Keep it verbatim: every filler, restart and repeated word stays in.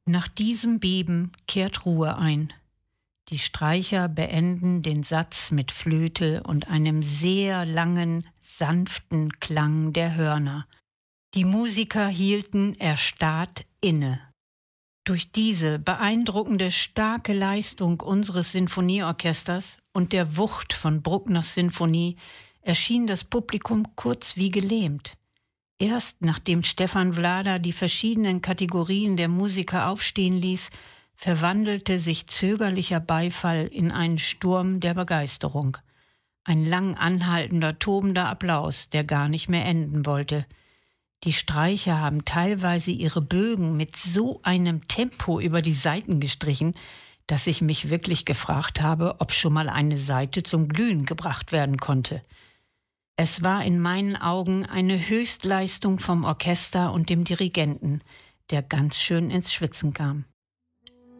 Nach diesem Beben kehrt Ruhe ein. Die Streicher beenden den Satz mit Flöte und einem sehr langen, sanften Klang der Hörner. Die Musiker hielten erstarrt inne. Durch diese beeindruckende, starke Leistung unseres Sinfonieorchesters und der Wucht von Bruckners Sinfonie erschien das Publikum kurz wie gelähmt. Erst nachdem Stefan Vlada die verschiedenen Kategorien der Musiker aufstehen ließ, verwandelte sich zögerlicher Beifall in einen Sturm der Begeisterung. Ein lang anhaltender, tobender Applaus, der gar nicht mehr enden wollte. Die Streicher haben teilweise ihre Bögen mit so einem Tempo über die Saiten gestrichen, dass ich mich wirklich gefragt habe, ob schon mal eine Saite zum Glühen gebracht werden konnte. Es war in meinen Augen eine Höchstleistung vom Orchester und dem Dirigenten, der ganz schön ins Schwitzen kam.